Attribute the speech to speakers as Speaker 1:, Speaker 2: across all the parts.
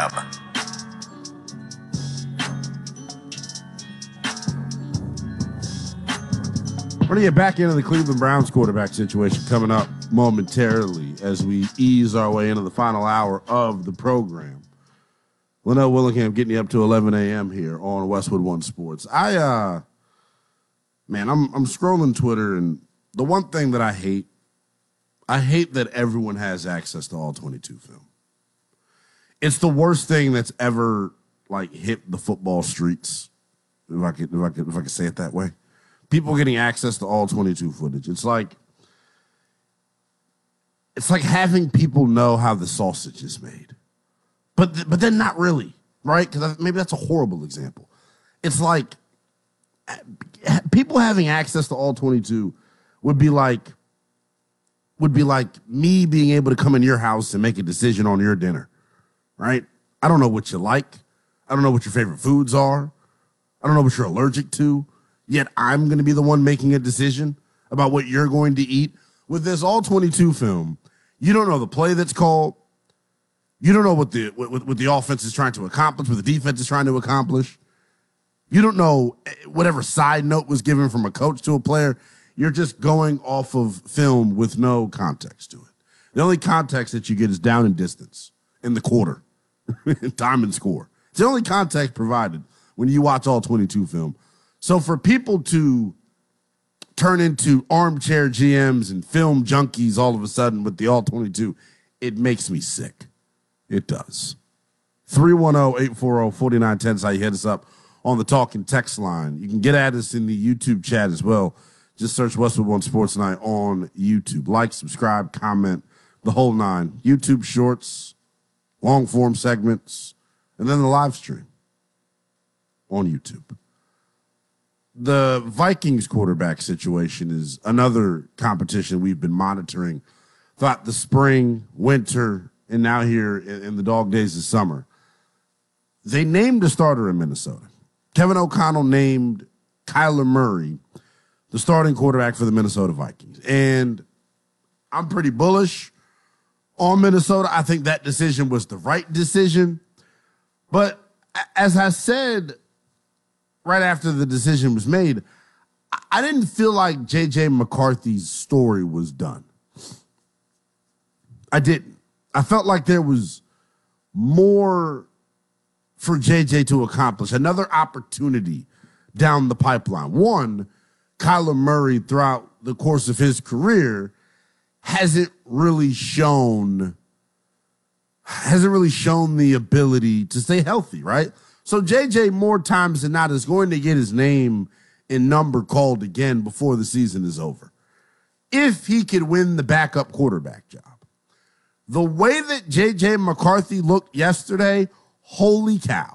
Speaker 1: a.m.
Speaker 2: We're going to get back into the Cleveland Browns quarterback situation coming up momentarily as we ease our way into the final hour of the program. Linnell Willingham getting you up to 11 a.m. here on Westwood One Sports. I'm scrolling Twitter, and the one thing that I hate that everyone has access to all 22 film. It's the worst thing that's ever hit the football streets, if I could say it that way. People getting access to all 22 footage. It's like having people know how the sausage is made. But then not really, right? Because maybe that's a horrible example. It's like people having access to all 22 would be like me being able to come in your house and make a decision on your dinner, right? I don't know what you like. I don't know what your favorite foods are. I don't know what you're allergic to. Yet I'm going to be the one making a decision about what you're going to eat. With this all 22 film, you don't know the play that's called. You don't know what the offense is trying to accomplish, what the defense is trying to accomplish. You don't know whatever side note was given from a coach to a player. You're just going off of film with no context to it. The only context that you get is down and distance in the quarter, time and score. It's the only context provided when you watch all 22 film. So for people to turn into armchair GMs and film junkies all of a sudden with the all 22, it makes me sick. It does. 310-840-4910 is how you hit us up on the talk and text line. You can get at us in the YouTube chat as well. Just search Westwood One Sports Night on YouTube. Like, subscribe, comment, the whole nine. YouTube shorts, long form segments, and then the live stream on YouTube. The Vikings quarterback situation is another competition we've been monitoring throughout the spring, winter, and now here in the dog days of summer. They named a starter in Minnesota. Kevin O'Connell named Kyler Murray the starting quarterback for the Minnesota Vikings. And I'm pretty bullish on Minnesota. I think that decision was the right decision. But as I said right after the decision was made, I didn't feel like J.J. McCarthy's story was done. I didn't. I felt like there was more for J.J. to accomplish, another opportunity down the pipeline. One, Kyler Murray throughout the course of his career hasn't really shown the ability to stay healthy, right? So J.J. more times than not is going to get his name and number called again before the season is over, if he could win the backup quarterback job. The way that J.J. McCarthy looked yesterday, holy cow.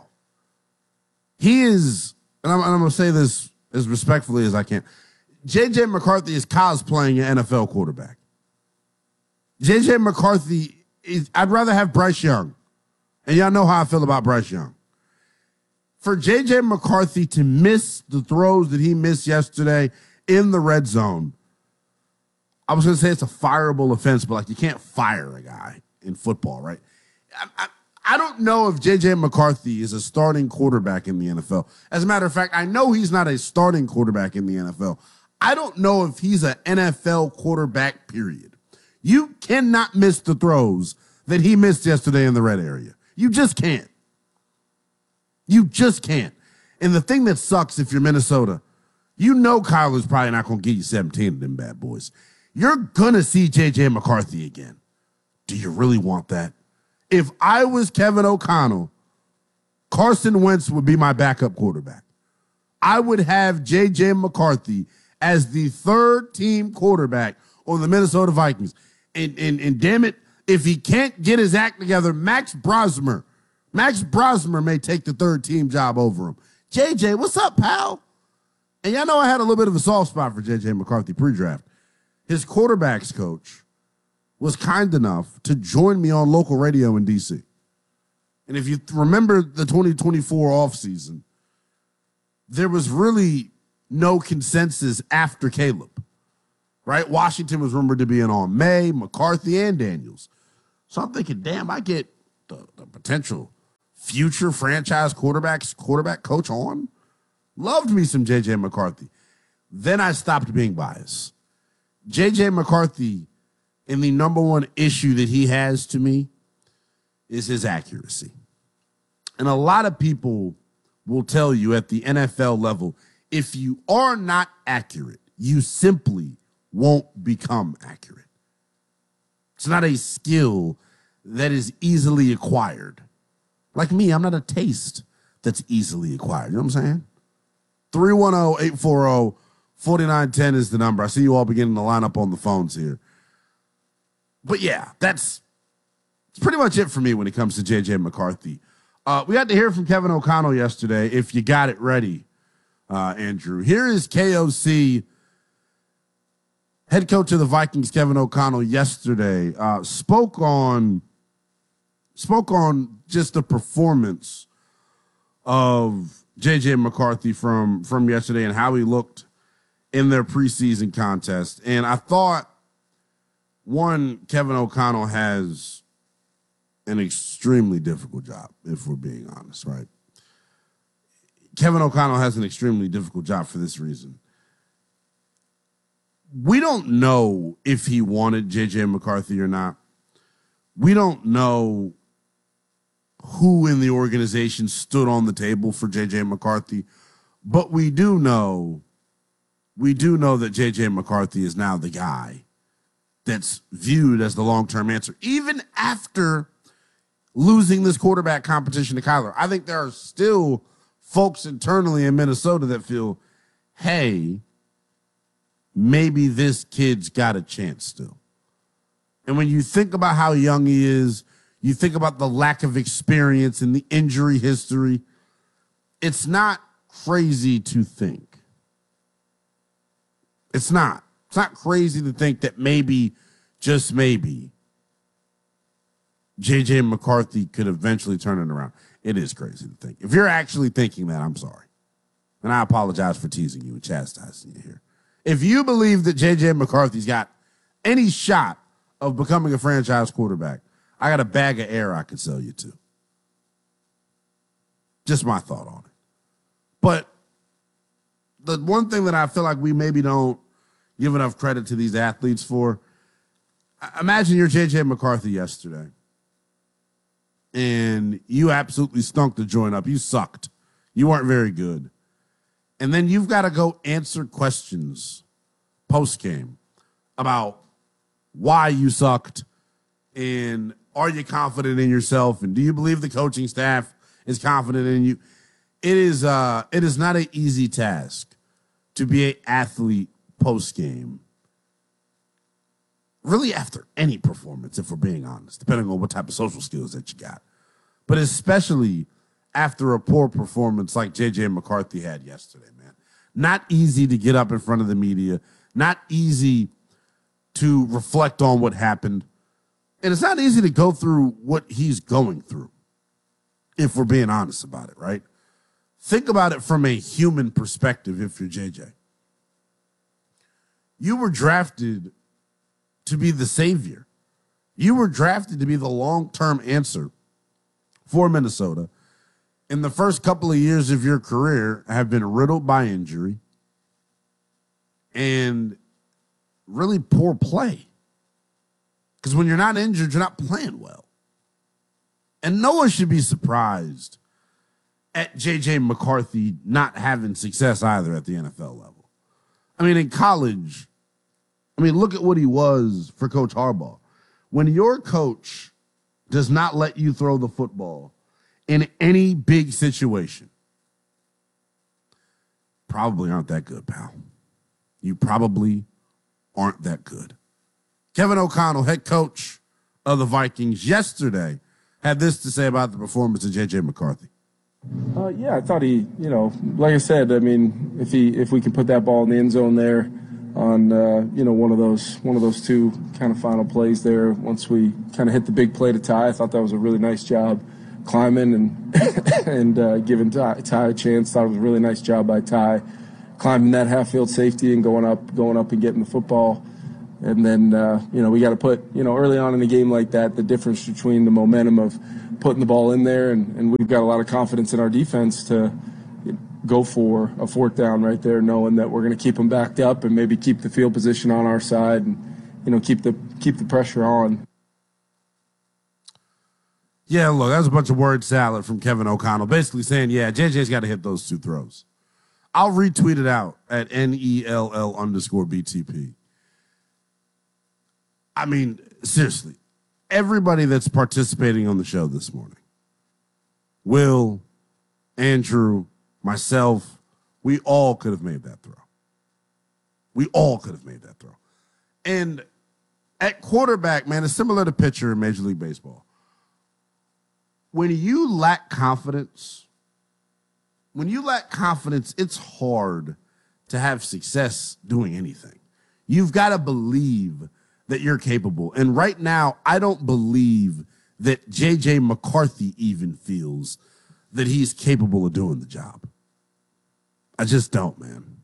Speaker 2: He is, and I'm going to say this as respectfully as I can, J.J. McCarthy is cosplaying an NFL quarterback. J.J. McCarthy I'd rather have Bryce Young. And y'all know how I feel about Bryce Young. For J.J. McCarthy to miss the throws that he missed yesterday in the red zone, I was going to say it's a fireable offense, but you can't fire a guy in football, right? I don't know if J.J. McCarthy is a starting quarterback in the NFL. As a matter of fact, I know he's not a starting quarterback in the NFL. I don't know if he's an NFL quarterback, period. You cannot miss the throws that he missed yesterday in the red area. You just can't. You just can't. And the thing that sucks if you're Minnesota, you know Kyler's probably not going to get you 17 of them bad boys. You're going to see J.J. McCarthy again. Do you really want that? If I was Kevin O'Connell, Carson Wentz would be my backup quarterback. I would have J.J. McCarthy as the third-team quarterback on the Minnesota Vikings. And damn it, if he can't get his act together, Max Brosmer may take the third-team job over him. J.J., what's up, pal? And y'all know I had a little bit of a soft spot for J.J. McCarthy pre-draft. His quarterbacks coach was kind enough to join me on local radio in D.C. And if you remember the 2024 offseason, there was really no consensus after Caleb, right? Washington was rumored to be in on May, McCarthy, and Daniels. So I'm thinking, damn, I get the potential future franchise quarterback coach on. Loved me some J.J. McCarthy. Then I stopped being biased. J.J. McCarthy, and the number one issue that he has to me is his accuracy. And a lot of people will tell you at the NFL level, if you are not accurate, you simply won't become accurate. It's not a skill that is easily acquired. Like me, I'm not a taste that's easily acquired. You know what I'm saying? 310-840-4910 is the number. I see you all beginning to line up on the phones here. But yeah, that's pretty much it for me when it comes to J.J. McCarthy. We got to hear from Kevin O'Connell yesterday, if you got it ready, Andrew. Here is KOC, head coach of the Vikings, Kevin O'Connell, yesterday. Spoke on just the performance of J.J. McCarthy from yesterday and how he looked in their preseason contest. And I thought, one, Kevin O'Connell has an extremely difficult job, if we're being honest, right? Kevin O'Connell has an extremely difficult job for this reason. We don't know if he wanted J.J. McCarthy or not. We don't know who in the organization stood on the table for J.J. McCarthy, but we do know that J.J. McCarthy is now the guy that's viewed as the long-term answer, even after losing this quarterback competition to Kyler. I think there are still folks internally in Minnesota that feel, hey, maybe this kid's got a chance still. And when you think about how young he is, you think about the lack of experience and the injury history, it's not crazy to think. It's not. It's not crazy to think that maybe, just maybe, J.J. McCarthy could eventually turn it around. It is crazy to think. If you're actually thinking that, I'm sorry. And I apologize for teasing you and chastising you here. If you believe that J.J. McCarthy's got any shot of becoming a franchise quarterback, I got a bag of air I could sell you to. Just my thought on it. But the one thing that I feel like we maybe don't give enough credit to these athletes for, imagine you're J.J. McCarthy yesterday, and you absolutely stunk the joint up. You sucked. You weren't very good. And then you've got to go answer questions post-game about why you sucked, and are you confident in yourself, and do you believe the coaching staff is confident in you? It is not an easy task to be an athlete post-game, really after any performance, if we're being honest, depending on what type of social skills that you got. But especially after a poor performance like J.J. McCarthy had yesterday, man. Not easy to get up in front of the media, not easy to reflect on what happened. And it's not easy to go through what he's going through, if we're being honest about it, right? Think about it from a human perspective if you're JJ. You were drafted to be the savior. You were drafted to be the long-term answer for Minnesota. In the first couple of years of your career have been riddled by injury and really poor play. Because when you're not injured, you're not playing well. And no one should be surprised at J.J. McCarthy not having success either at the NFL level. I mean, in college, look at what he was for Coach Harbaugh. When your coach does not let you throw the football in any big situation, probably aren't that good, pal. You probably aren't that good. Kevin O'Connell, head coach of the Vikings, yesterday had this to say about the performance of J.J. McCarthy.
Speaker 1: Yeah, I thought he, like I said, if we can put that ball in the end zone there on, one of those two kind of final plays there, once we kind of hit the big play to Ty, I thought that was a really nice job climbing and giving Ty a chance. Thought it was a really nice job by Ty climbing that half-field safety and going up and getting the football. And then, we got to put, early on in a game like that, the difference between the momentum of putting the ball in there, and we've got a lot of confidence in our defense to go for a fourth down right there, knowing that we're going to keep them backed up and maybe keep the field position on our side and keep the pressure on.
Speaker 2: Yeah, look, that's a bunch of word salad from Kevin O'Connell, basically saying, yeah, JJ's got to hit those 2 throws. I'll retweet it out at NELL_BTP. I mean, seriously, everybody that's participating on the show this morning, Will, Andrew, myself, we all could have made that throw. We all could have made that throw. And at quarterback, man, it's similar to pitcher in Major League Baseball. When you lack confidence, it's hard to have success doing anything. You've got to believe that you're capable. And right now, I don't believe that J.J. McCarthy even feels that he's capable of doing the job. I just don't, man.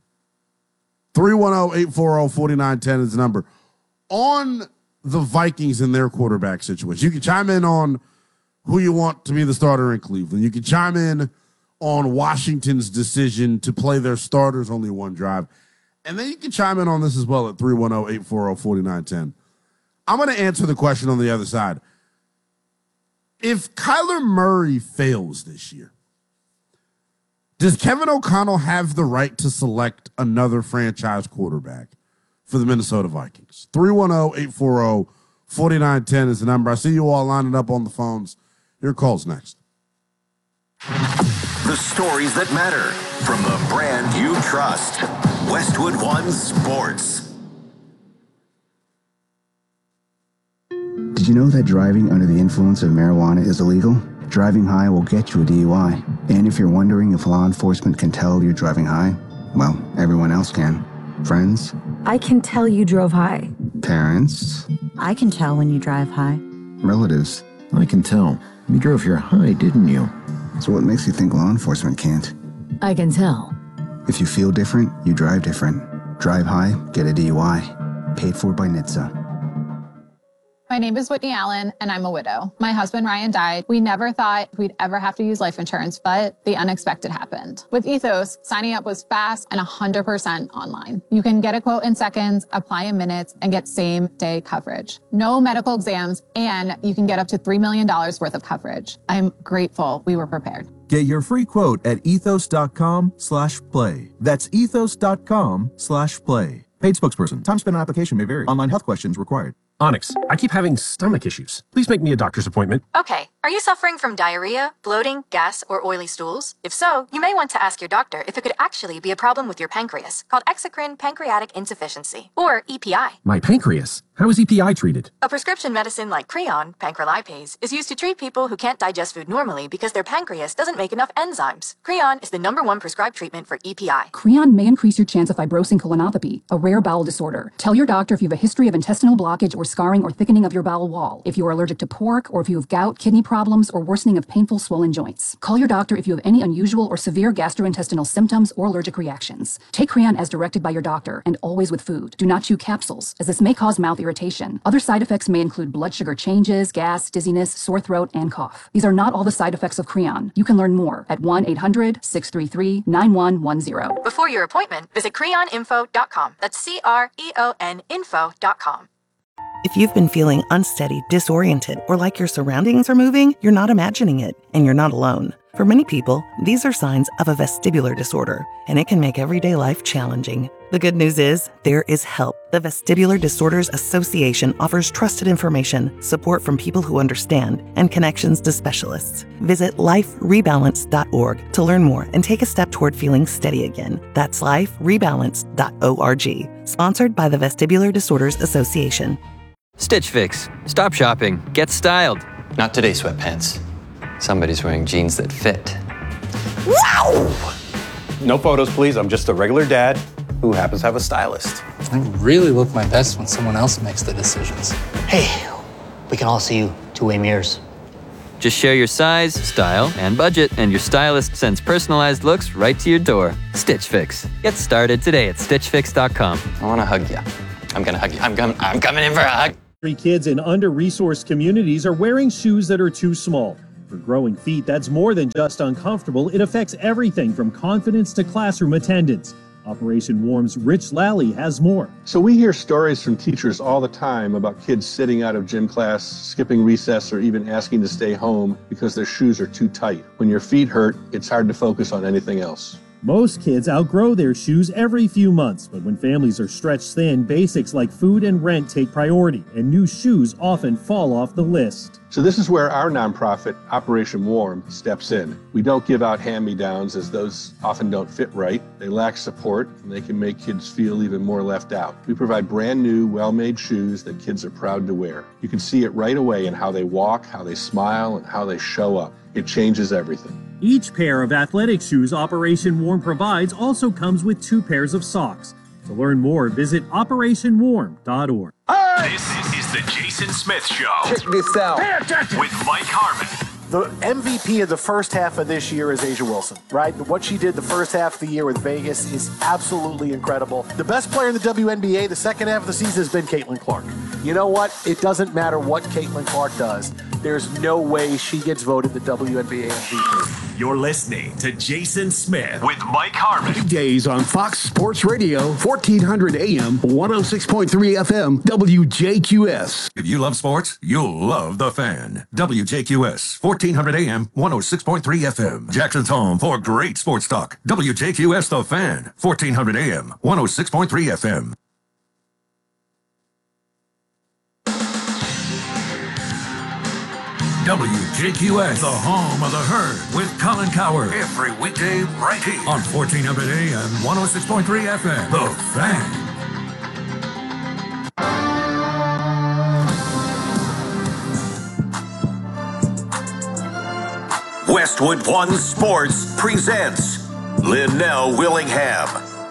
Speaker 2: 310-840-4910 is the number. On the Vikings and their quarterback situation, you can chime in on who you want to be the starter in Cleveland. You can chime in on Washington's decision to play their starters only one drive. And then you can chime in on this as well at 310-840-4910. I'm going to answer the question on the other side. If Kyler Murray fails this year, does Kevin O'Connell have the right to select another franchise quarterback for the Minnesota Vikings? 310-840-4910 is the number. I see you all lining up on the phones. Your call's next.
Speaker 3: The stories that matter from the brand you trust. Westwood One Sports.
Speaker 4: Did you know that driving under the influence of marijuana is illegal? Driving high will get you a DUI. And if you're wondering if law enforcement can tell you're driving high, well, everyone else can. Friends?
Speaker 5: I can tell you drove high.
Speaker 4: Parents?
Speaker 5: I can tell when you drive high.
Speaker 4: Relatives?
Speaker 6: I can tell. You drove here high, didn't you?
Speaker 4: So what makes you think law enforcement can't?
Speaker 5: I can tell.
Speaker 4: If you feel different, you drive different. Drive high, get a DUI. Paid for by NHTSA.
Speaker 7: My name is Whitney Allen, and I'm a widow. My husband, Ryan, died. We never thought we'd ever have to use life insurance, but the unexpected happened. With Ethos, signing up was fast and 100% online. You can get a quote in seconds, apply in minutes, and get same-day coverage. No medical exams, and you can get up to $3 million worth of coverage. I'm grateful we were prepared.
Speaker 8: Get your free quote at ethos.com/play. That's ethos.com/play. Paid spokesperson. Time spent on application may vary. Online health questions required.
Speaker 9: Onyx, I keep having stomach issues. Please make me a doctor's appointment.
Speaker 10: Okay. Are you suffering from diarrhea, bloating, gas, or oily stools? If so, you may want to ask your doctor if it could actually be a problem with your pancreas, called exocrine pancreatic insufficiency, or EPI.
Speaker 9: My pancreas? How is EPI treated?
Speaker 10: A prescription medicine like Creon, pancrelipase, is used to treat people who can't digest food normally because their pancreas doesn't make enough enzymes. Creon is the #1 prescribed treatment for EPI.
Speaker 11: Creon may increase your chance of fibrosing colonopathy, a rare bowel disorder. Tell your doctor if you have a history of intestinal blockage or scarring or thickening of your bowel wall, if you are allergic to pork, or if you have gout, kidney problems, or worsening of painful swollen joints. Call your doctor if you have any unusual or severe gastrointestinal symptoms or allergic reactions. Take Creon as directed by your doctor, and always with food. Do not chew capsules, as this may cause mouth irritation. Other side effects may include blood sugar changes, gas, dizziness, sore throat, and cough. These are not all the side effects of Creon. You can learn more at 1-800-633-9110.
Speaker 10: Before your appointment, visit creoninfo.com. That's CREON info.com.
Speaker 12: If you've been feeling unsteady, disoriented, or like your surroundings are moving, you're not imagining it, and you're not alone. For many people, these are signs of a vestibular disorder, and it can make everyday life challenging. The good news is, there is help. The Vestibular Disorders Association offers trusted information, support from people who understand, and connections to specialists. Visit liferebalance.org to learn more and take a step toward feeling steady again. That's liferebalance.org. Sponsored by the Vestibular Disorders Association.
Speaker 13: Stitch Fix. Stop shopping. Get styled.
Speaker 14: Not today, sweatpants. Somebody's wearing jeans that fit. Wow!
Speaker 15: No photos, please. I'm just a regular dad who happens to have a stylist.
Speaker 16: I really look my best when someone else makes the decisions.
Speaker 17: Hey, we can all see you two-way mirrors.
Speaker 13: Just share your size, style, and budget, and your stylist sends personalized looks right to your door. Stitch Fix. Get started today at StitchFix.com.
Speaker 14: I want to hug you. I'm going to hug you. I'm coming in for a hug.
Speaker 18: Kids in under-resourced communities are wearing shoes that are too small. For growing feet, that's more than just uncomfortable. It affects everything from confidence to classroom attendance. Operation Warm's Rich Lally has more.
Speaker 19: So we hear stories from teachers all the time about kids sitting out of gym class, skipping recess, or even asking to stay home because their shoes are too tight. When your feet hurt, it's hard to focus on anything else.
Speaker 18: Most kids outgrow their shoes every few months, but when families are stretched thin, basics like food and rent take priority, and new shoes often fall off the list.
Speaker 19: So this is where our nonprofit, Operation Warm, steps in. We don't give out hand-me-downs, as those often don't fit right. They lack support, and they can make kids feel even more left out. We provide brand new, well-made shoes that kids are proud to wear. You can see it right away in how they walk, how they smile, and how they show up. It changes everything.
Speaker 18: Each pair of athletic shoes Operation Warm provides also comes with 2 pairs of socks. To learn more, visit OperationWarm.org.
Speaker 3: This is the Jason Smith Show.
Speaker 20: Check this out.
Speaker 3: Pay attention. With Mike Harmon.
Speaker 20: The MVP of the first half of this year is A'ja Wilson, right? What she did the first half of the year with Vegas is absolutely incredible. The best player in the WNBA the second half of the season has been Caitlin Clark. You know what? It doesn't matter what Caitlin Clark does. There's no way she gets voted the WNBA MVP.
Speaker 3: You're listening to Jason Smith with Mike Harmon.
Speaker 21: Weekdays on Fox Sports Radio, 1400 AM, 106.3 FM, WJQS.
Speaker 22: If you love sports, you'll love The Fan. WJQS, 1400 AM, 106.3 FM. Jackson's home for great sports talk. WJQS The Fan, 1400 AM, 106.3 FM. WJQS, the home of the herd, with Colin Cowherd. Every weekday right here on 1400 AM, 106.3 FM. The Fan.
Speaker 3: Westwood One Sports presents Linnell Willingham.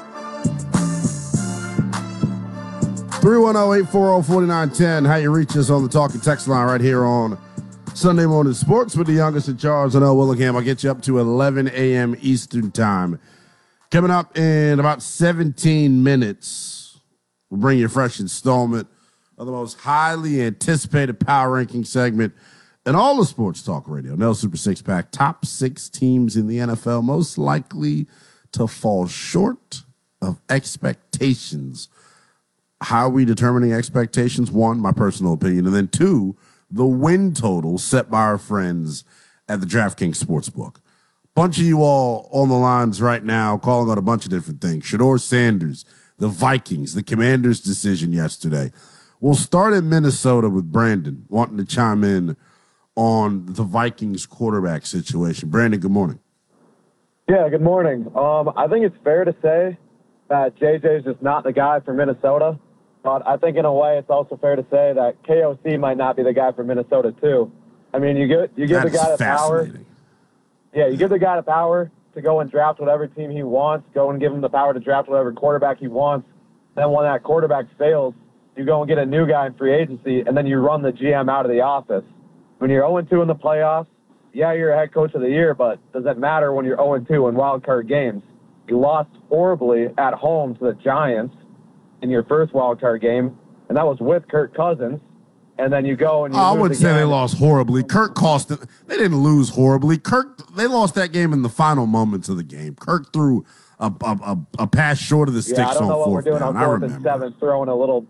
Speaker 2: 310-840-4910. How you reach us on the talking text line right here on Sunday Morning Sports with the youngest in charge, Linnell Willingham. I'll get you up to 11 a.m. Eastern Time. Coming up in about 17 minutes, we'll bring you a fresh installment of the most highly anticipated power ranking segment in all of sports talk radio. Nell Super Six Pack, top 6 teams in the NFL most likely to fall short of expectations. How are we determining expectations? 1, my personal opinion, and then 2, the win total set by our friends at the DraftKings Sportsbook. Bunch of you all on the lines right now calling out a bunch of different things. Shedeur Sanders, the Vikings, the Commanders' decision yesterday. We'll start in Minnesota with Brandon wanting to chime in on the Vikings quarterback situation. Brandon, good morning.
Speaker 23: Yeah, good morning. I think it's fair to say that JJ is just not the guy for Minnesota. But I think in a way it's also fair to say that KOC might not be the guy for Minnesota too. I mean, you give the guy the power. Yeah, you give the guy the power to go and draft whatever team he wants, go and give him the power to draft whatever quarterback he wants. Then when that quarterback fails, you go and get a new guy in free agency, and then you run the GM out of the office. When you're 0-2 in the playoffs, yeah, you're a head coach of the year, but does it matter when you're 0-2 in wild card games? You lost horribly at home to the Giants in your first wild card game, and that was with Kirk Cousins. And then you go and you
Speaker 2: I
Speaker 23: lose
Speaker 2: wouldn't say they lost horribly. Kirk cost it. They didn't lose horribly. They lost that game in the final moments of the game. Kirk threw a pass short of the sticks
Speaker 23: I don't know
Speaker 2: on
Speaker 23: what we're
Speaker 2: fourth
Speaker 23: doing
Speaker 2: down.
Speaker 23: on 4th and 7th, throwing a little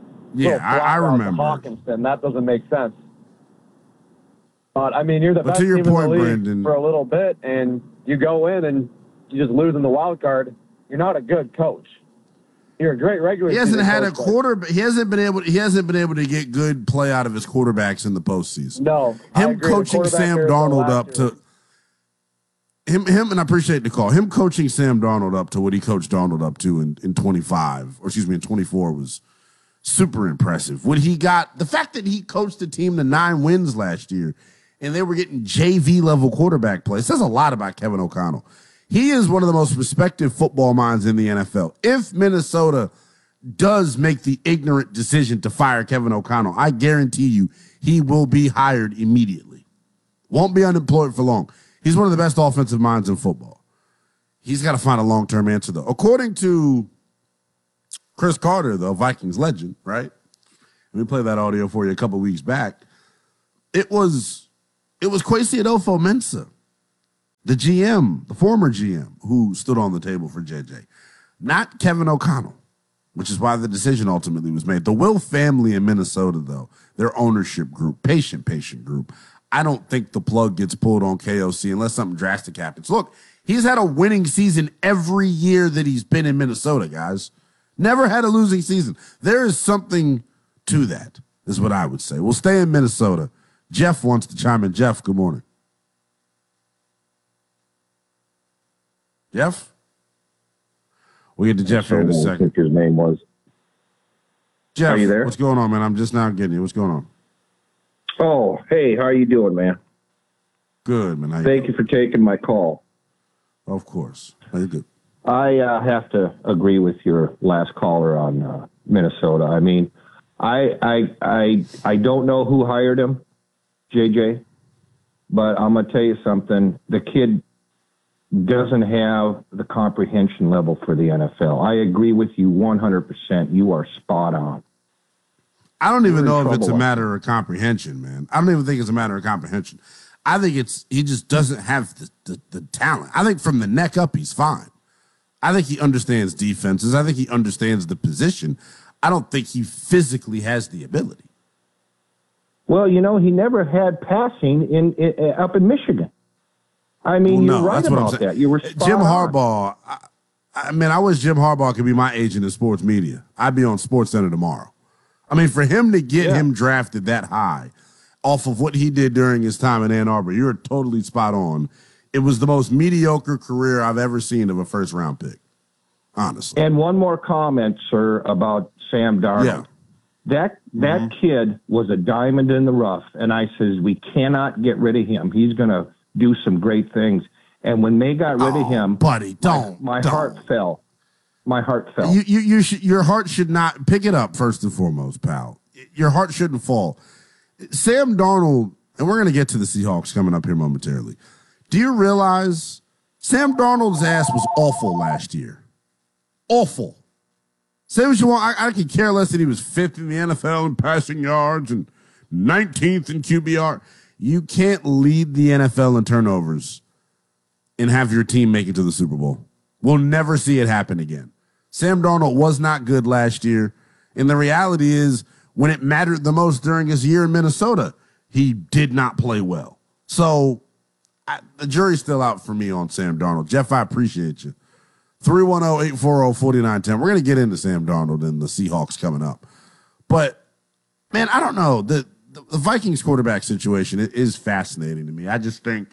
Speaker 2: I remember.
Speaker 23: Hawkinson. That doesn't make sense. But, I mean, you're the best
Speaker 2: to your
Speaker 23: team
Speaker 2: point,
Speaker 23: in the league
Speaker 2: Brandon,
Speaker 23: for a little bit, and you go in and you just lose in the wild card. You're not a good coach. You're a great regular.
Speaker 2: He hasn't had a
Speaker 23: coach,
Speaker 2: quarter. He hasn't been able to get good play out of his quarterbacks in the postseason.
Speaker 23: No,
Speaker 2: him coaching Sam Darnold up to him, and I appreciate the call. Him coaching Sam Darnold up to what he coached Darnold up to in 24 was super impressive. What he got, the fact that he coached a team to 9 wins last year, and they were getting JV level quarterback play, says a lot about Kevin O'Connell. He is one of the most respected football minds in the NFL. If Minnesota does make the ignorant decision to fire Kevin O'Connell, I guarantee you he will be hired immediately. Won't be unemployed for long. He's one of the best offensive minds in football. He's got to find a long-term answer, though. According to Chris Carter, the Vikings legend, right? Let me play that audio for you a couple weeks back. It was It was Kwesi Adolfo-Mensah, the GM, the former GM, who stood on the table for JJ, not Kevin O'Connell, which is why the decision ultimately was made. The Will family in Minnesota, though, their ownership group, patient group, I don't think the plug gets pulled on KOC unless something drastic happens. Look, he's had a winning season every year that he's been in Minnesota, guys. Never had a losing season. There is something to that, is what I would say. We'll stay in Minnesota. Jeff wants to chime in. Jeff, good morning. Jeff? We'll get to Jeff here in a second.
Speaker 1: I think his name was.
Speaker 2: Jeff,
Speaker 1: are you there?
Speaker 2: What's going on, man? I'm just now getting you. What's going on?
Speaker 1: Oh, hey, how are you doing, man?
Speaker 2: Good, man.
Speaker 1: Thank you for taking my call.
Speaker 2: Of course. Very good.
Speaker 1: I have to agree with your last caller on Minnesota. I mean, I don't know who hired him, JJ, but I'm going to tell you something. The kid doesn't have the comprehension level for the NFL. I agree with you 100%. You are spot on.
Speaker 2: I don't even know if it's a matter of comprehension, man. I don't even think it's a matter of comprehension. I think he just doesn't have the talent. I think from the neck up, he's fine. I think he understands defenses. I think he understands the position. I don't think he physically has the ability.
Speaker 1: Well, he never had passing up in Michigan. I mean, you're right about that. You were spot
Speaker 2: Jim
Speaker 1: on.
Speaker 2: Harbaugh. I wish Jim Harbaugh could be my agent in sports media. I'd be on SportsCenter tomorrow. I mean, for him to get him drafted that high off of what he did during his time in Ann Arbor, you're totally spot on. It was the most mediocre career I've ever seen of a first-round pick, honestly.
Speaker 1: And one more comment, sir, about Sam Darnold. Yeah. That kid was a diamond in the rough, and I says, we cannot get rid of him. He's going to do some great things. And when they got rid of him,
Speaker 2: buddy,
Speaker 1: my heart fell. My heart fell.
Speaker 2: Your heart should not pick it up first and foremost, pal. Your heart shouldn't fall. Sam Darnold, and we're going to get to the Seahawks coming up here momentarily. Do you realize Sam Darnold's ass was awful last year? Awful. Say what you want. I could care less that he was 5th in the NFL in passing yards and 19th in QBR. You can't lead the NFL in turnovers and have your team make it to the Super Bowl. We'll never see it happen again. Sam Darnold was not good last year, and the reality is when it mattered the most during his year in Minnesota, he did not play well. So the jury's still out for me on Sam Darnold. Jeff, I appreciate you. 310-840-4910. We're going to get into Sam Darnold and the Seahawks coming up. But, man, I don't know. The Vikings quarterback situation is fascinating to me. I just think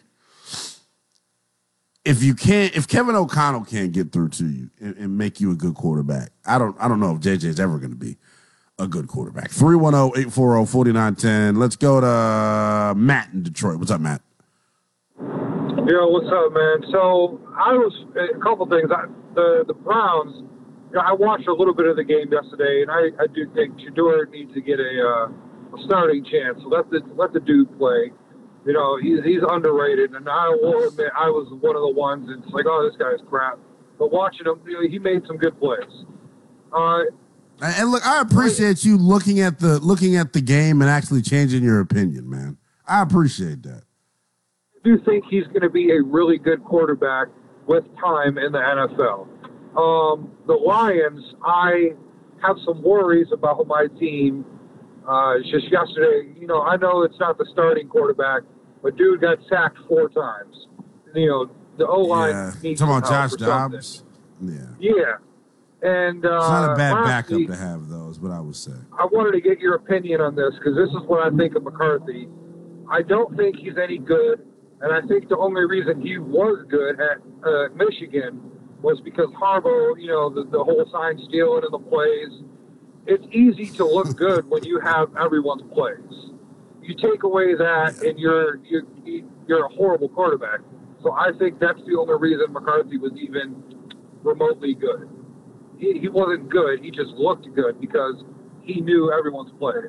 Speaker 2: if Kevin O'Connell can't get through to you and make you a good quarterback, I don't know if JJ's ever going to be a good quarterback. 310-840-4910. Let's go to Matt in Detroit. What's up, Matt?
Speaker 5: Yo, what's up, man? So a couple things. The Browns, I watched a little bit of the game yesterday, and I do think Shedeur needs to get a starting chance. So let the dude play. He's underrated, and I will admit I was one of the ones that's like, oh, this guy's crap. But watching him, he made some good plays.
Speaker 2: And look, I appreciate you looking at the game and actually changing your opinion, man. I appreciate that.
Speaker 5: I do think he's going to be a really good quarterback with time in the NFL. The Lions, I have some worries about my team. Just yesterday, I know it's not the starting quarterback, but dude got sacked 4 times. The O-line needs some help.
Speaker 2: Talking about Josh Dobbs?
Speaker 5: Yeah. And
Speaker 2: it's not a bad backup to have, though, is what I would say.
Speaker 5: I wanted to get your opinion on this because this is what I think of McCarthy. I don't think he's any good, and I think the only reason he was good at Michigan was because Harbaugh, the whole sign stealing and the plays. It's easy to look good when you have everyone's plays. You take away that, and you're a horrible quarterback. So I think that's the only reason McCarthy was even remotely good. He wasn't good. He just looked good because he knew everyone's plays.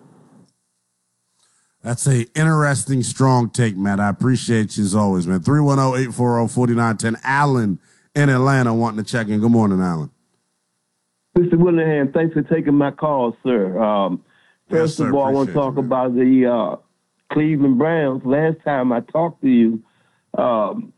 Speaker 2: That's a interesting, strong take, Matt. I appreciate you as always, man. 310-840-4910. Alan in Atlanta wanting to check in. Good morning, Alan.
Speaker 6: Mr. Willingham, thanks for taking my call, sir. First of all, I want to talk about the Cleveland Browns. Last time I talked to you,